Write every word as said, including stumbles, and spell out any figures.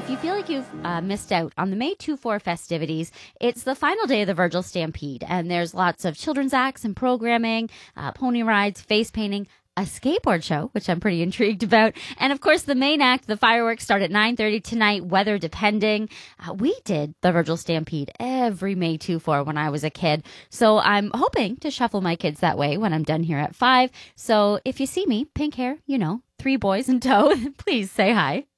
if you feel like you've uh, missed out on the May two four festivities, it's the final day of the Virgil Stampede, and there's lots of children's acts and programming, uh, pony rides, face painting, a skateboard show, which I'm pretty intrigued about. And of course, the main act, the fireworks, start at nine thirty tonight, weather depending. Uh, we did the Virgil Stampede every May two four when I was a kid. So I'm hoping to shuffle my kids that way when I'm done here at five. So if you see me, pink hair, you know, three boys in tow, please say hi.